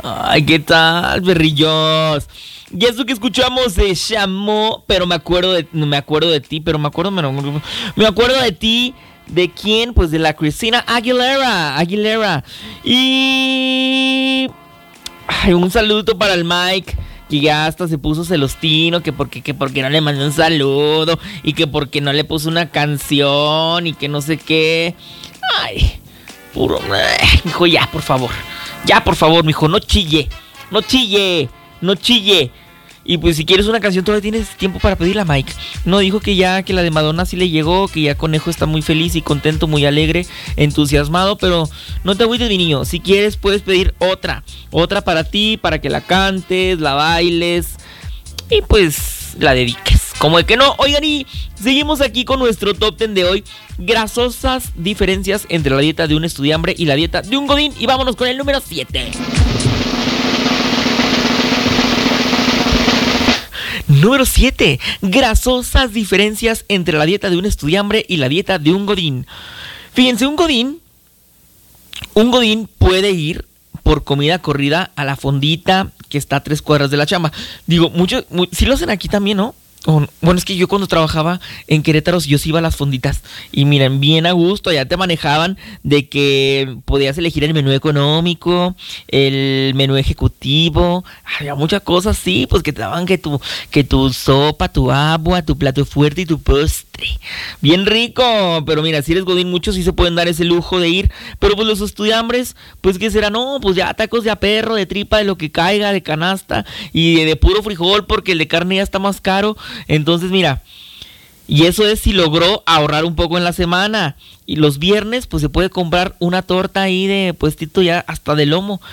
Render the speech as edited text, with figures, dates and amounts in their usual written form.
Ay, ¿qué tal, perrillos? Y eso que escuchamos se llamó, pero me acuerdo de ti, pero me acuerdo de ti. ¿De quién? Pues de la Christina Aguilera. Y ay, un saludo para el Mike, que ya hasta se puso celostino, que porque no le mandé un saludo, y que porque no le puso una canción, y que no sé qué. Ay, puro, mijo, ya, por favor, mijo, no chille. Y pues si quieres una canción todavía tienes tiempo para pedirla, Mike. No, dijo que ya, que la de Madonna sí le llegó, que ya Conejo está muy feliz y contento, muy alegre, entusiasmado, pero no te agüites, mi niño. Si quieres puedes pedir otra para ti, para que la cantes, la bailes y pues la dediques. Como de que no. Oigan, y seguimos aquí con nuestro top 10 de hoy. Grasosas diferencias entre la dieta de un estudiambre y la dieta de un godín. Y vámonos con el número 7. Número 7. Grasosas diferencias entre la dieta de un estudiambre y la dieta de un godín. Fíjense, un godín puede ir por comida corrida a la fondita que está a 3 cuadras de la chamba. Digo, sí lo hacen aquí también, ¿no? Bueno, es que yo cuando trabajaba en Querétaro, yo sí iba a las fonditas. Y miren, bien a gusto, allá te manejaban de que podías elegir el menú económico, el menú ejecutivo. Había muchas cosas, sí, pues que te daban que tu sopa, tu agua, tu plato fuerte y tu postre. Bien rico, pero mira, si eres godín, muchos sí se pueden dar ese lujo de ir. Pero pues los estudiambres, pues ¿qué será? No, pues ya tacos de a perro, de tripa, de lo que caiga, de canasta y de puro frijol, porque el de carne ya está más caro. Entonces mira, y eso es si logró ahorrar un poco en la semana. Y los viernes pues se puede comprar una torta ahí de puestito ya hasta de lomo,